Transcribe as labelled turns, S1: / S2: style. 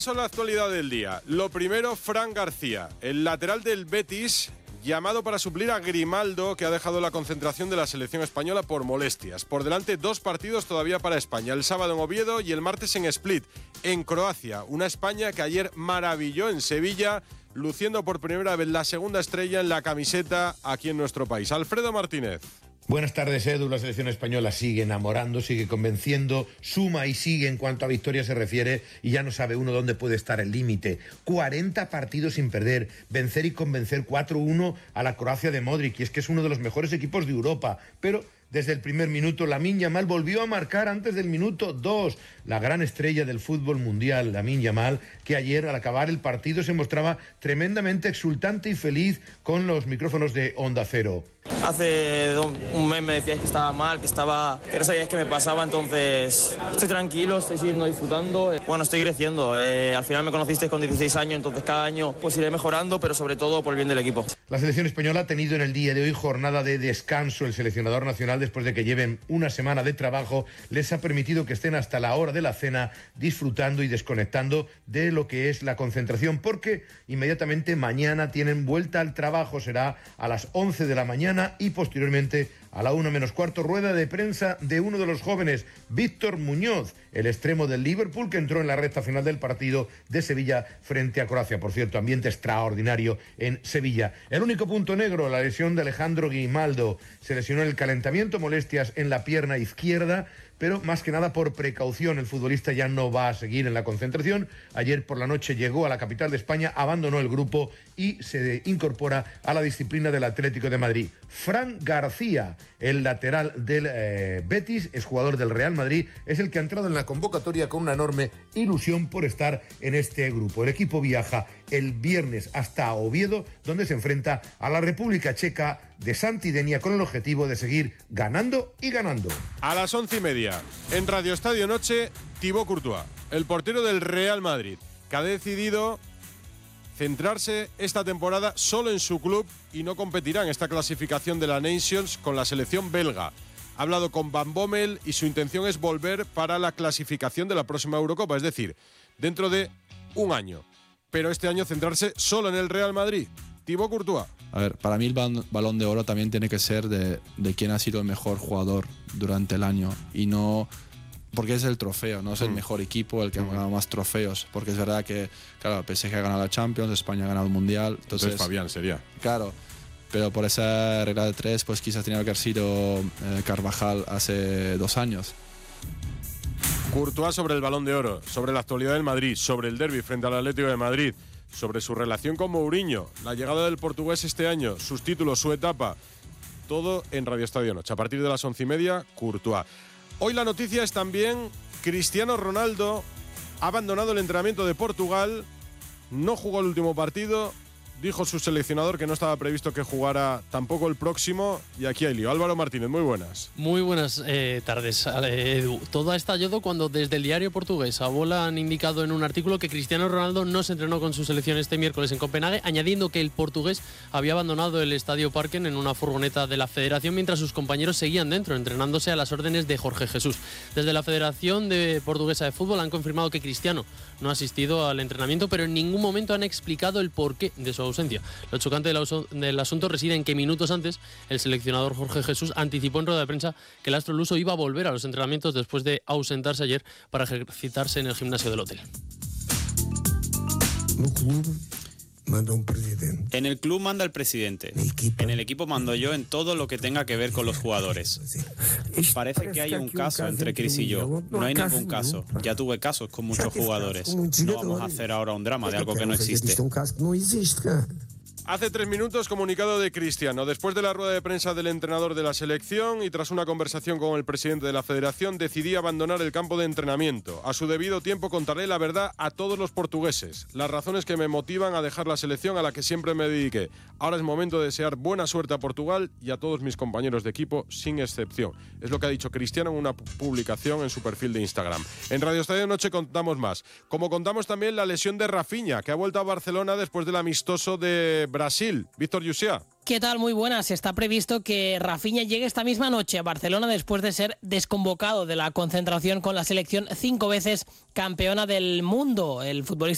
S1: Son la actualidad del día. Lo primero, Fran García, el lateral del Betis, llamado para suplir a Grimaldo, que ha dejado la concentración de la selección española por molestias. Por delante, 2 partidos todavía para España, el sábado en Oviedo y el martes en Split, en Croacia. Una España que ayer maravilló en Sevilla, luciendo por primera vez la segunda estrella en la camiseta aquí en nuestro país. Alfredo Martínez.
S2: Buenas tardes, Edu. La selección española sigue enamorando, sigue convenciendo, suma y sigue en cuanto a victoria se refiere y ya no sabe uno dónde puede estar el límite. 40 partidos sin perder, vencer y convencer 4-1 a la Croacia de Modric, y es que es uno de los mejores equipos de Europa, pero desde el primer minuto Lamine Yamal volvió a marcar antes del minuto 2. La gran estrella del fútbol mundial, Lamine Yamal, que ayer al acabar el partido se mostraba tremendamente exultante y feliz con los micrófonos de Onda Cero.
S3: Hace un mes me decíais que estaba mal, que no sabíais qué me pasaba, entonces estoy tranquilo, estoy siguiendo disfrutando. Bueno, estoy creciendo. Al final me conocisteis con 16 años, entonces cada año pues iré mejorando, pero sobre todo por el bien del equipo.
S2: La selección española ha tenido en el día de hoy jornada de descanso. El seleccionador nacional, después de que lleven una semana de trabajo, les ha permitido que estén hasta la hora de la cena disfrutando y desconectando de lo que es la concentración, porque inmediatamente mañana tienen vuelta al trabajo. Será a las 11 de la mañana y posteriormente a la 1:15 rueda de prensa de uno de los jóvenes, Víctor Muñoz, el extremo del Liverpool, que entró en la recta final del partido de Sevilla frente a Croacia. Por cierto, ambiente extraordinario en Sevilla. El único punto negro, la lesión de Alejandro Grimaldo. Se lesionó en el calentamiento, molestias en la pierna izquierda, pero más que nada por precaución. El futbolista ya no va a seguir en la concentración. Ayer por la noche llegó a la capital de España, abandonó el grupo y se incorpora a la disciplina del Atlético de Madrid. Fran García, el lateral del Betis, es jugador del Real Madrid, es el que ha entrado en la convocatoria con una enorme ilusión por estar en este grupo. El equipo viaja el viernes hasta Oviedo, donde se enfrenta a la República Checa de Santidenia con el objetivo de seguir ganando y ganando.
S1: A las 11:30, en Radio Estadio Noche, Thibaut Courtois, el portero del Real Madrid, que ha decidido centrarse esta temporada solo en su club y no competirá en esta clasificación de la Nations con la selección belga. Ha hablado con Van Bommel y su intención es volver para la clasificación de la próxima Eurocopa, es decir, dentro de un año. Pero este año centrarse solo en el Real Madrid. Thibaut Courtois.
S4: A ver, para mí el Balón de Oro también tiene que ser de quién ha sido el mejor jugador durante el año y no porque es el trofeo, no es el mejor equipo el que ha ganado más trofeos, porque es verdad que, claro, PSG ha ganado la Champions, España ha ganado el Mundial. Entonces
S1: Fabián sería.
S4: Claro, pero por esa regla de 3, pues quizás tenía que haber sido Carvajal hace 2 años.
S1: Courtois sobre el Balón de Oro, sobre la actualidad del Madrid, sobre el derbi frente al Atlético de Madrid, sobre su relación con Mourinho, la llegada del portugués este año, sus títulos, su etapa, todo en Radio Estadio Noche. A partir de las 11:30, Courtois. Hoy la noticia es también Cristiano Ronaldo ha abandonado el entrenamiento de Portugal, no jugó el último partido, dijo su seleccionador que no estaba previsto que jugara tampoco el próximo, y aquí hay lío. Álvaro Martínez, muy buenas.
S5: Muy buenas tardes, Edu. Todo ha estallado cuando desde el diario portugués Abola han indicado en un artículo que Cristiano Ronaldo no se entrenó con su selección este miércoles en Copenhague, añadiendo que el portugués había abandonado el Estadio Parken en una furgoneta de la Federación mientras sus compañeros seguían dentro, entrenándose a las órdenes de Jorge Jesús. Desde la Federación Portuguesa de Fútbol han confirmado que Cristiano no ha asistido al entrenamiento, pero en ningún momento han explicado el porqué de su ausencia. Lo chocante del asunto reside en que minutos antes el seleccionador Jorge Jesús anticipó en rueda de prensa que el astro luso iba a volver a los entrenamientos después de ausentarse ayer para ejercitarse en el gimnasio del hotel.
S6: En el club manda el presidente. En el equipo mando yo en todo lo que tenga que ver con los jugadores. Parece que hay un caso entre Cris y yo. No hay ningún caso. Ya tuve casos con muchos jugadores. No vamos a hacer ahora un drama de algo que no existe.
S1: Hace 3 minutos, comunicado de Cristiano. Después de la rueda de prensa del entrenador de la selección y tras una conversación con el presidente de la federación, decidí abandonar el campo de entrenamiento. A su debido tiempo contaré la verdad a todos los portugueses, las razones que me motivan a dejar la selección a la que siempre me dediqué. Ahora es momento de desear buena suerte a Portugal y a todos mis compañeros de equipo, sin excepción. Es lo que ha dicho Cristiano en una publicación en su perfil de Instagram. En Radio Estadio Noche contamos más. Como contamos también la lesión de Rafinha, que ha vuelto a Barcelona después del amistoso de Brasil. Víctor Yusia.
S7: ¿Qué tal? Muy buenas. Está previsto que Rafinha llegue esta misma noche a Barcelona después de ser desconvocado de la concentración con la selección 5 veces campeona del mundo. El futbolista